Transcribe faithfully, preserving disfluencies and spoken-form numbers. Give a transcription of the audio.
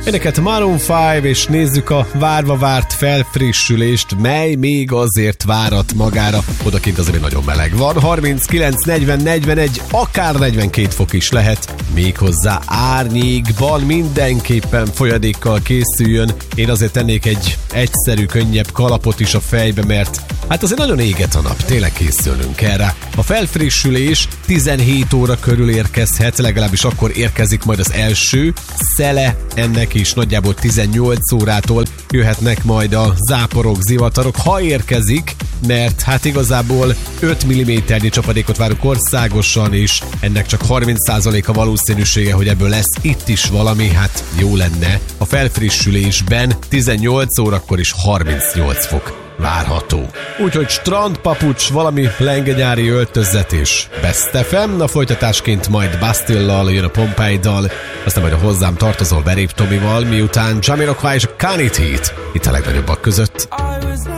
Éneket Maroon öt, és nézzük a várva várt felfrissülést, mely még azért várat magára. Odakint azért nagyon meleg van, harminckilenc, negyven, negyvenegy, akár negyvenkét fok is lehet, méghozzá árnyékban, mindenképpen folyadékkal készüljön. Én azért tennék egy egyszerű, könnyebb kalapot is a fejbe, mert hát azért nagyon éget a nap, tényleg készülnünk erre. A felfrissülés tizenhét óra körül érkezhet, legalábbis akkor érkezik majd az első szele, ennek is nagyjából tizennyolc órától jöhetnek majd a záporok, zivatarok, ha érkezik, mert hát igazából öt milliméternyi csapadékot várunk országosan, és ennek csak harminc százalék a valószínűsége, hogy ebből lesz itt is valami, hát jó lenne. A felfrissülésben tizennyolc órakor is harmincnyolc fok várható. Úgyhogy strandpapucs, valami lengenyári öltözet és Best ef em, a folytatásként majd Bastille-lal jön a Pompeii-dal, aztán majd a hozzám tartozó Verép Tomival, miután Jamiroquai és a Kanity itt a legnagyobbak között.